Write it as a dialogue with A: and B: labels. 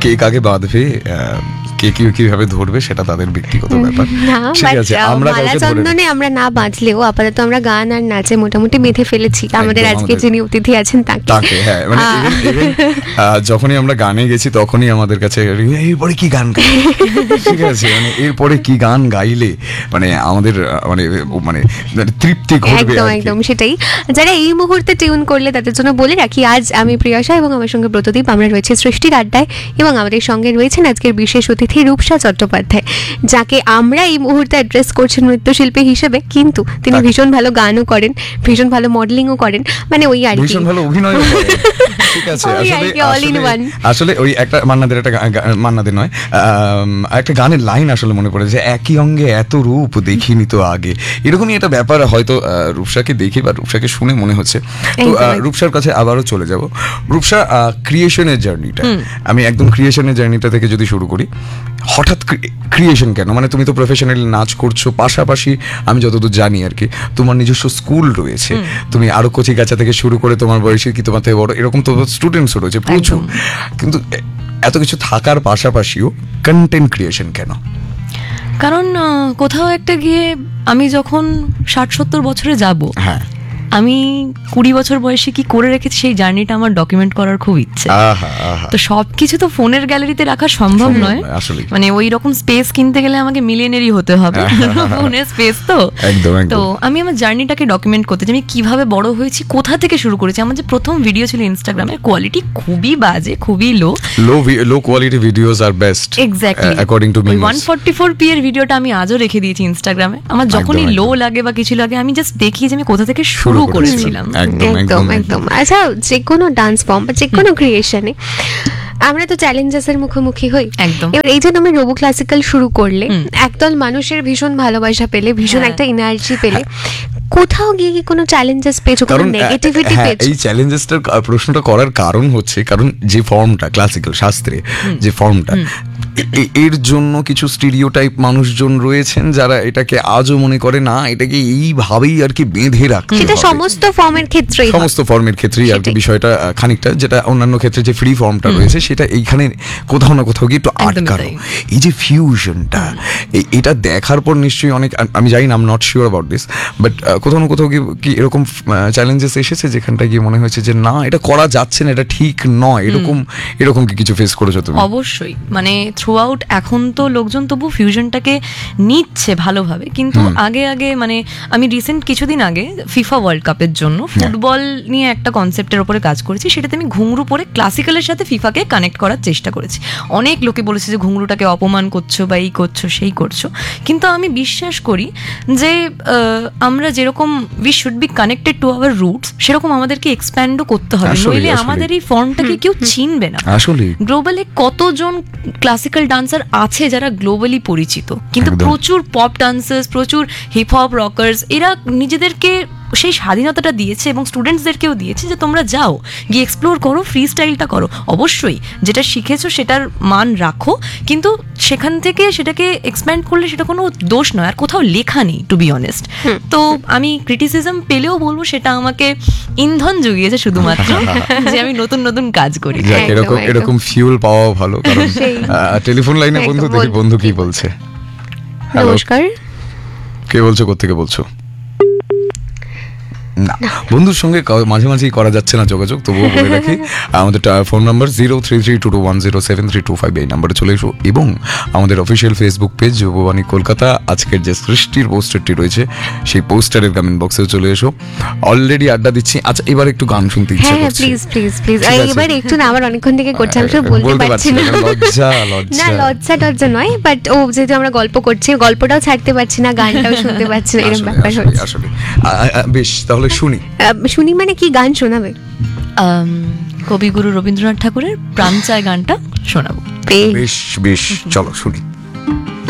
A: কে কাকে বাঁধবে, কে কিভাবে ধরবে সেটা তাদের ব্যক্তিগত ব্যাপার। ঠিক আছে, আমরা কাউকে ধরে
B: আমরা না বাঁধলেও আপাতত আমরা গান আর নাচে মোটামুটি বেঁধে ফেলেছি আমাদের আজকে যিনি অতিথি আছেন তাকে।
A: হ্যাঁ, মানে যখনই আমরা গানে গেছি তখনই আমাদের কাছে এরপরে কি গান গাই, ঠিক আছে, মানে এরপরে কি গান গাইলে মানে আমাদের মানে মানে তৃপ্তি ঘটবে।
B: একদম সেটাই। যারা এই মুহূর্তে টিউন করলে তাদের জন্য বলে রাখি, আজ আমি প্রিয়াশা এবং আমার সঙ্গে ব্রতদীপ, আমরা রয়েছে সৃষ্টির আড্ডায় এবং আমাদের সঙ্গে রয়েছেন আজকের বিশেষ অতিথি রূপসা চট্টোপাধ্যায়, যাকে আমরা এই মুহূর্তে অ্যাড্রেস করছি নৃত্যশিল্পী হিসেবে, কিন্তু তিনি ভীষণ ভালো গানও করেন, ভীষণ ভালো মডেলিংও করেন, মানে ওই আর কি
A: ভীষণ ভালো অভিনয় করেন। ঠিক আছে, আসলে ওই একটা মান্নাদের নয়, একটা গানের লাইন আসলে মনে পড়ে যে একই অঙ্গে এত রূপ দেখিনি তো আগে, এরকমই একটা ব্যাপার হয়তো রূপসাকে দেখে বা রূপসাকে শুনে মনে হচ্ছে। তো রূপসার কাছে আবারও চলে যাব। রূপসা, ক্রিয়েশনের জার্নিটা, আমি একদম ক্রিয়েশনের জার্নিটা থেকে যদি শুরু করি, হঠাৎ ক্রিয়েশন কেন? মানে তুমি তো প্রফেশনালি নাচ করছো, পাশাপাশি আমি যতদূর জানি আর কি তোমার নিজস্ব স্কুল রয়েছে, তুমি আরো কচি কাঁচা থেকে শুরু করে তোমার বয়সী কি তোমার থেকে বড় এরকম তো স্টুডেন্টসও রয়েছে প্রচুর, কিন্তু এত কিছু থাকার পাশাপাশিও কন্টেন্ট ক্রিয়েশন কেন?
C: কারণ কোথাও একটা গিয়ে আমি যখন 60-70 বছরে যাব,
A: হ্যাঁ,
C: আমি 20 বছর বয়সে কি করে রেখেছি সেই জার্নিটা আমার ডকুমেন্ট করার খুব ইচ্ছে। তো সবকিছু তো ফোনের গ্যালারিতে রাখা সম্ভব নয়, মানে ওই রকম স্পেস কিনতে গেলে আমাকে মিলিয়নেরই হতে হবে ফোনের স্পেস। তো আমি আমার জার্নিটাকে ডকুমেন্ট করতে চাই, আমি কিভাবে বড় হয়েছি, কোথা থেকে শুরু করেছি। আমার যে প্রথম ভিডিও ছিল ইনস্টাগ্রামের, কোয়ালিটি খুবই বাজে, খুবই low quality videos R best, exactly according to me. 144p এর ভিডিওটা আমি আজও রেখে দিয়েছি ইনস্টাগ্রামে। আমার যখনই লো লাগে বা কিছু লাগে, আমি জাস্ট দেখি যে আমি কোথা থেকে শুরু করেছিলাম।
B: একদম। আচ্ছা, যে কোনো ডান্স ফর্ম বা যে কোনো ক্রিয়েশনে আমরা তো চ্যালেঞ্জেসের মুখোমুখি হই।
C: একদম।
B: এবার এই যে তুমি রোবো ক্লাসিক্যাল শুরু করলে, একদল মানুষের ভীষণ ভালোবাসা পেলে, ভীষণ একটা এনার্জি পেলে, কোথাও গিয়ে কি কোনো চ্যালেঞ্জেস পেয়েছো, কোনো নেগেটিভিটি পেয়েছো?
A: এই চ্যালেঞ্জেসটার প্রশ্নটা করার কারণ হচ্ছে, কারণ যে ফর্মটা ক্লাসিক্যাল শাস্ত্রে যে ফর্মটা, এর জন্য কিছু স্টিরিওটাইপ মানুষজন রয়েছেন যারা এটাকে আজও মনে করে না এটাকে এইভাবেই আর কি বেঁধে রাখতে হবে।
B: সেটা সমস্ত ফর্মের ক্ষেত্রেই
A: আর কি বিষয়টা খানিকটা, যেটা অন্যান্য ক্ষেত্রে যে ফ্রি ফর্মটা রয়েছে সেটা এইখানে কোথাও না কোথাও গিয়ে একটু আটকানো। এই যে ফিউশনটা, এটা দেখার পর নিশ্চয়ই অনেক, আমি জানি না, I am not sure about this, but কোথাও না কোথাও কি এরকম চ্যালেঞ্জেস এসেছে যেখানটা গিয়ে মনে হয়েছে যে না এটা করা যাচ্ছে না, এটা ঠিক নয়, এরকম কি কিছু ফেস করেছো তুমি?
C: অবশ্যই, মানে থ্রু আউট এখন তো লোকজন তবু ফিউশনটাকে নিচ্ছে ভালোভাবে, কিন্তু আগে মানে আমি রিসেন্ট কিছুদিন আগে ফিফা ওয়ার্ল্ড কাপের জন্য ফুটবল নিয়ে একটা কনসেপ্টের উপরে কাজ করেছি। সেটাতে আমি ঘুঙরু পরে ক্লাসিক্যালের সাথে ফিফাকে কানেক্ট করার চেষ্টা করেছি। অনেক লোকে বলেছে যে ঘুঙরুটাকে অপমান করছো বা এই করছো সেই করছো, কিন্তু আমি বিশ্বাস করি যে আমরা যেরকম we should be connected to our roots, সেরকম আমাদেরকে এক্সপ্যান্ডও করতে হবে, নইলে আমাদের এই ফর্মটাকে কেউ চিনবে না। গ্লোবালি কতজন ক্লাসিক্যাল ডান্সার আছে যারা গ্লোবালি পরিচিত, কিন্তু প্রচুর পপ ডান্সার্স, প্রচুর হিপ হপ রকার্স, এরা নিজেদেরকে সেই স্বাধীনতাটা দিয়েছে এবং স্টুডেন্টসদেরকেও দিয়েছে যে তোমরা যাও গিয়ে এক্সপ্লোর করো, ফ্রি স্টাইলটা করো। অবশ্যই যেটা শিখেছো সেটার মান রাখো, কিন্তু সেখান থেকে সেটাকে এক্সপ্যান্ড করলে সেটা কোনো দোষ নয়, আর কোথাও লেখা নেই টু বি অনেস্ট। তো আমি ক্রিটিসিজম পেলেও বলবো সেটা আমাকে ইন্ধন জুগিয়েছে শুধুমাত্র যে আমি নতুন নতুন কাজ করি।
A: এরকম ফিউল পাওয়া ভালো। কারণ টেলিফোন লাইনে বন্ধু, দেখি বন্ধু কি বলছে।
B: নমস্কার,
A: কে বলছো, কোত্থেকে বলছো? না, বন্ধুর সঙ্গে মাঝে মাঝেই করা যাচ্ছে না যোগাযোগ, তবুও বলে রাখি আমাদের ফোন নাম্বার 033221073225, এই নাম্বারে চলে এসো। এবং আমাদের অফিসিয়াল ফেসবুক পেজ যুববাণী কলকাতা, আজকের যে সৃষ্টির পোস্টারটি রয়েছে সেই পোস্টারের কমেন্ট বক্সেও চলে এসো। অলরেডি আড্ডা দিচ্ছি। আচ্ছা, এবার একটু গান শুনতে ইচ্ছে করছে।
B: প্লিজ এবার একটু না, আমার অনেকক্ষণ থেকে করছি, আমি বলতে পারছি না। লজ্জা নয়, বাট ও যেহেতু আমরা গল্প করছি, গল্পটাও ছাড়তে পারছি না, গানটাও শুনতে পারছি না, এরকম ব্যাপার হচ্ছে
A: আসলে। বেশ, তাহলে শুনি
B: মানে কি গান শোনাবে?
C: কবিগুরু রবীন্দ্রনাথ ঠাকুরের প্রাণ চায় গানটা শোনাবো।
A: বেশ, চলো শুনি।